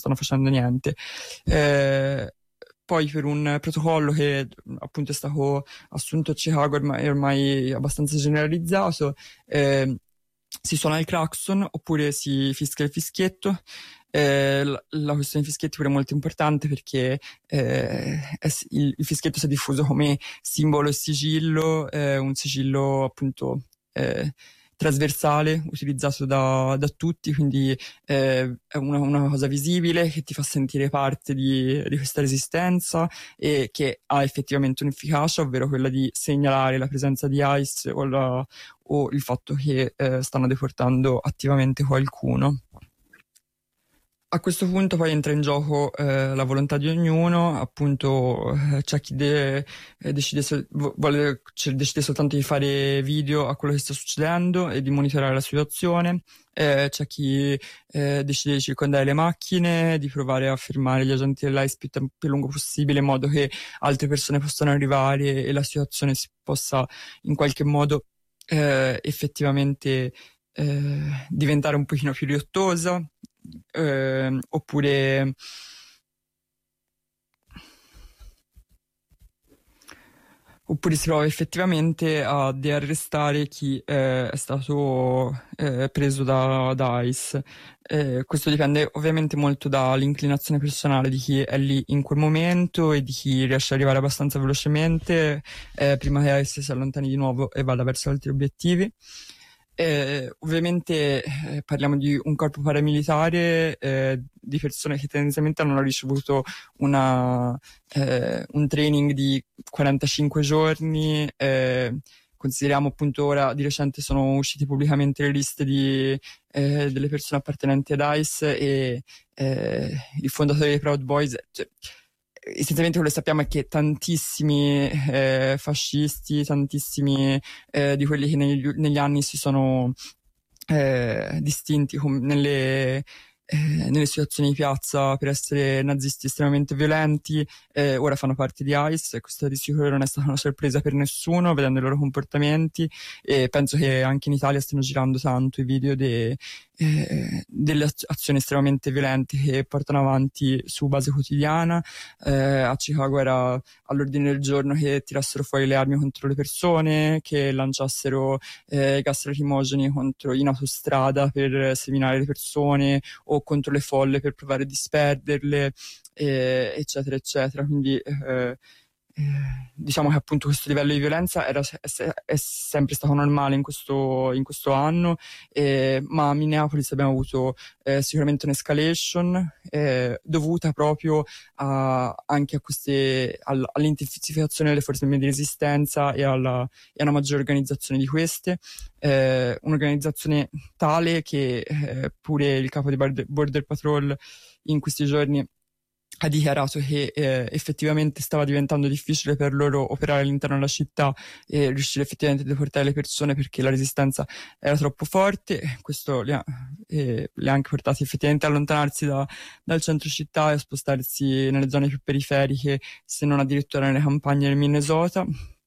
stanno facendo niente. Poi per un protocollo che appunto è stato assunto a Chicago è ormai abbastanza generalizzato, si suona il clacson oppure si fischia il fischietto. La questione dei fischietti pure è molto importante perché il fischietto si è diffuso come simbolo e sigillo, un sigillo appunto trasversale utilizzato da tutti, quindi è una cosa visibile che ti fa sentire parte di questa resistenza e che ha effettivamente un'efficacia, ovvero quella di segnalare la presenza di ICE o il fatto che stanno deportando attivamente qualcuno. A questo punto poi entra in gioco la volontà di ognuno, appunto c'è chi decide, decide soltanto di fare video a quello che sta succedendo e di monitorare la situazione, c'è chi decide di circondare le macchine, di provare a fermare gli agenti dell'ICE più a lungo possibile in modo che altre persone possano arrivare e la situazione si possa in qualche modo effettivamente diventare un pochino più riottosa. Oppure si prova effettivamente a dearrestare chi è stato preso da ICE. Questo dipende ovviamente molto dall'inclinazione personale di chi è lì in quel momento e di chi riesce ad arrivare abbastanza velocemente prima che ICE si allontani di nuovo e vada verso altri obiettivi. Ovviamente parliamo di un corpo paramilitare di persone che tendenzialmente hanno ricevuto un training di 45 giorni. Consideriamo appunto ora di recente sono uscite pubblicamente le liste delle persone appartenenti ad ICE e il fondatore dei Proud Boys, cioè, essenzialmente quello che sappiamo è che tantissimi fascisti, tantissimi di quelli che negli anni si sono distinti nelle situazioni di piazza per essere nazisti estremamente violenti, ora fanno parte di ICE e questa di sicuro non è stata una sorpresa per nessuno vedendo i loro comportamenti, e penso che anche in Italia stiano girando tanto i video delle azioni estremamente violente che portano avanti su base quotidiana. A Chicago era all'ordine del giorno che tirassero fuori le armi contro le persone, che lanciassero gas lacrimogeni in autostrada per seminare le persone o contro le folle per provare a disperderle, eccetera eccetera. Quindi diciamo che appunto questo livello di violenza è sempre stato normale in questo anno, ma a Minneapolis abbiamo avuto sicuramente un'escalation dovuta proprio anche all'intensificazione delle forze di resistenza e a una maggiore organizzazione di queste, un'organizzazione tale che pure il capo di Border Patrol in questi giorni ha dichiarato che effettivamente stava diventando difficile per loro operare all'interno della città e riuscire effettivamente a deportare le persone perché la resistenza era troppo forte. Questo li ha anche portati effettivamente a allontanarsi dal centro città e a spostarsi nelle zone più periferiche, se non addirittura nelle campagne del Minnesota.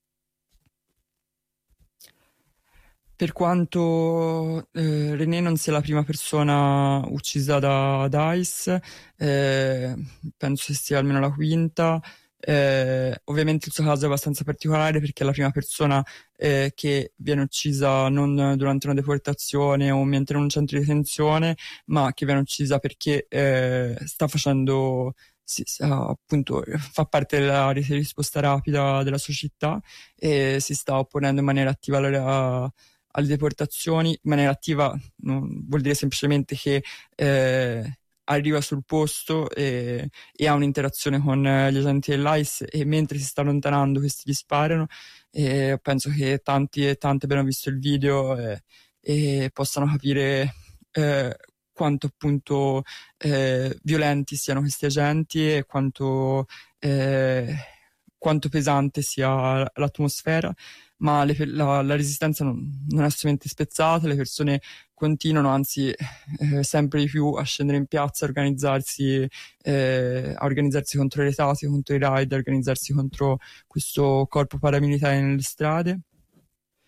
Per quanto René non sia la prima persona uccisa da ICE, penso che sia almeno la quinta. Ovviamente il suo caso è abbastanza particolare perché è la prima persona che viene uccisa non durante una deportazione o mentre in un centro di detenzione, ma che viene uccisa perché sta facendo... appunto fa parte della rete di risposta rapida della sua città e si sta opponendo in maniera attiva alle deportazioni. In maniera attiva vuol dire semplicemente che arriva sul posto e ha un'interazione con gli agenti dell'ICE e mentre si sta allontanando questi gli sparano, e penso che tanti e tante abbiano visto il video e possano capire quanto appunto violenti siano questi agenti e quanto pesante sia l'atmosfera, ma la resistenza non è assolutamente spezzata, le persone continuano, anzi sempre di più a scendere in piazza, a organizzarsi contro le retate, contro i raid, a organizzarsi contro questo corpo paramilitare nelle strade.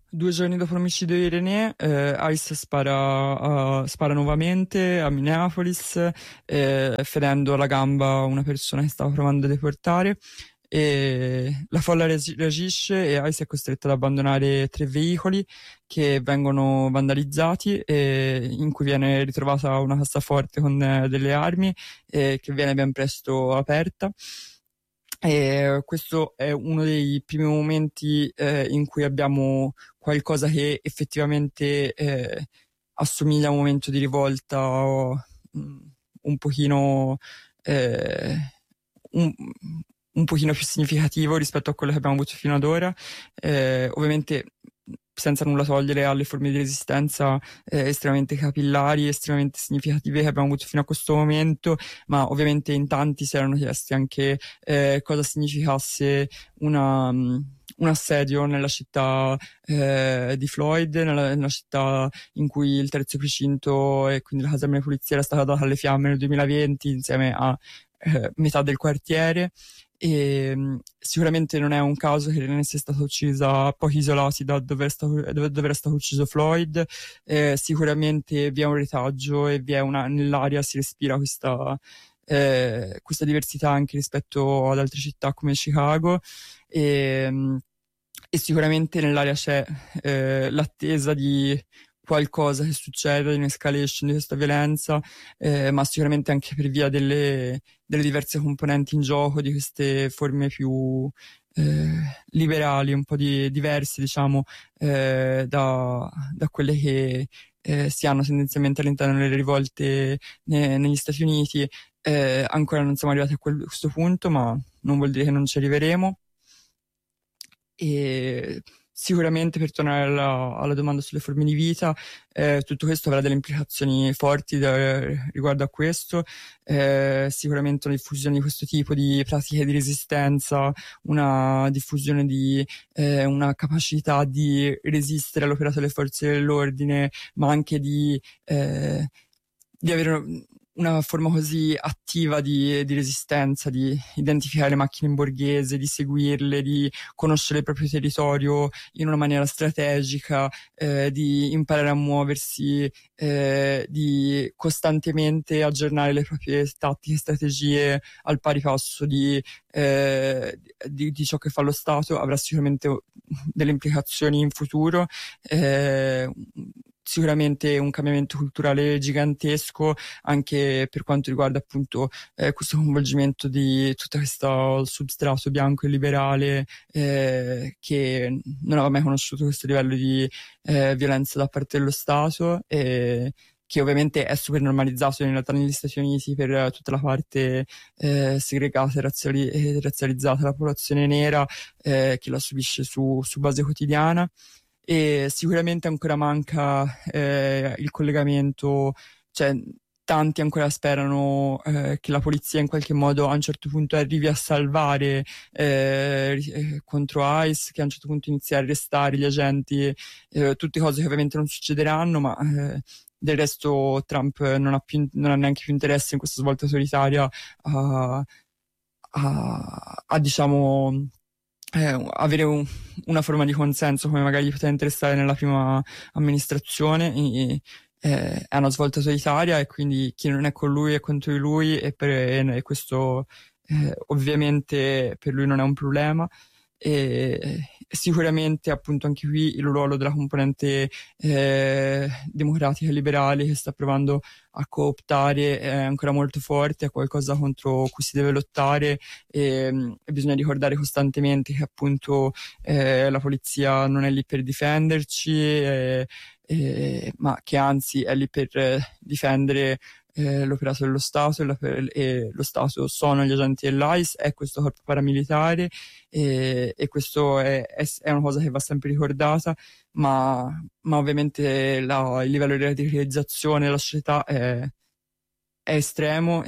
2 giorni dopo l'omicidio di René, ICE spara nuovamente a Minneapolis, ferendo alla gamba una persona che stava provando a deportare. E la folla reagisce e ICE è costretta ad abbandonare 3 veicoli che vengono vandalizzati e in cui viene ritrovata una cassaforte con delle armi che viene ben presto aperta. E questo è uno dei primi momenti in cui abbiamo qualcosa che effettivamente assomiglia a un momento di rivolta un pochino eh, un, un pochino più significativo rispetto a quello che abbiamo avuto fino ad ora. Ovviamente senza nulla togliere alle forme di resistenza estremamente capillari, estremamente significative che abbiamo avuto fino a questo momento, ma ovviamente in tanti si erano chiesti anche cosa significasse un assedio nella città di Floyd, nella città in cui il terzo precinto e quindi la caserma di polizia era stata data alle fiamme nel 2020 insieme a metà del quartiere. E sicuramente non è un caso che Irene sia stata uccisa a pochi isolati da dove era stato ucciso Floyd. Sicuramente vi è un retaggio e nell'aria si respira questa diversità anche rispetto ad altre città come Chicago. E, e sicuramente nell'aria c'è l'attesa di qualcosa che succeda, di un'escalation di questa violenza, ma sicuramente anche per via delle diverse componenti in gioco, di queste forme più liberali, un po' diverse, diciamo, da quelle che si hanno tendenzialmente all'interno delle rivolte negli Stati Uniti. Ancora non siamo arrivati a questo punto, ma non vuol dire che non ci arriveremo. E sicuramente per tornare alla domanda sulle forme di vita, tutto questo avrà delle implicazioni forti riguardo a questo. Sicuramente una diffusione di questo tipo di pratiche di resistenza, una diffusione di una capacità di resistere all'operato delle forze dell'ordine, ma anche di avere una forma così attiva di resistenza, di identificare le macchine in borghese, di seguirle, di conoscere il proprio territorio in una maniera strategica, di imparare a muoversi, di costantemente aggiornare le proprie tattiche e strategie al pari passo di ciò che fa lo Stato, avrà sicuramente delle implicazioni in futuro. Sicuramente un cambiamento culturale gigantesco anche per quanto riguarda appunto questo coinvolgimento di tutto questo substrato bianco e liberale che non aveva mai conosciuto questo livello di violenza da parte dello Stato e che ovviamente è super normalizzato in realtà negli Stati Uniti per tutta la parte segregata e razzializzata della popolazione nera che la subisce su base quotidiana. E sicuramente ancora manca il collegamento, cioè tanti ancora sperano che la polizia in qualche modo a un certo punto arrivi a salvare contro ICE, che a un certo punto inizi a arrestare gli agenti, tutte cose che ovviamente non succederanno, ma del resto Trump non ha neanche più interesse in questa svolta autoritaria diciamo avere una forma di consenso come magari poteva interessare nella prima amministrazione. È una svolta autoritaria e quindi chi non è con lui è contro di lui e questo ovviamente per lui non è un problema. E sicuramente appunto anche qui il ruolo della componente democratica e liberale che sta provando a cooptare è ancora molto forte, è qualcosa contro cui si deve lottare e bisogna ricordare costantemente che appunto la polizia non è lì per difenderci ma che anzi è lì per difendere l'operato dello Stato e lo Stato sono gli agenti dell'ICE, è questo corpo paramilitare e questo è una cosa che va sempre ricordata, ma ovviamente il livello di radicalizzazione della società è estremo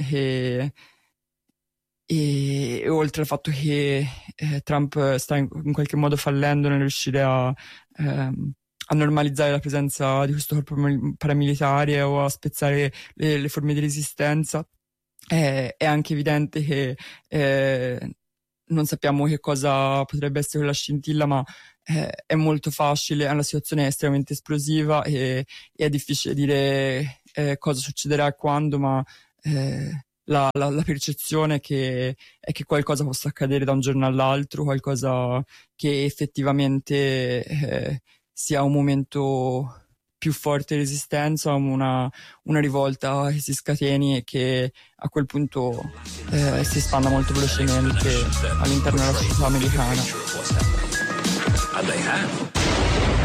e oltre al fatto che Trump sta in qualche modo fallendo nel riuscire a normalizzare la presenza di questo corpo paramilitare o a spezzare le forme di resistenza, è anche evidente che non sappiamo che cosa potrebbe essere quella scintilla, ma è molto facile, è una situazione estremamente esplosiva e è difficile dire cosa succederà e quando, ma la percezione è che qualcosa possa accadere da un giorno all'altro, qualcosa che effettivamente sia un momento più forte di resistenza, una rivolta che si scateni e che a quel punto si espanda molto velocemente all'interno della società americana.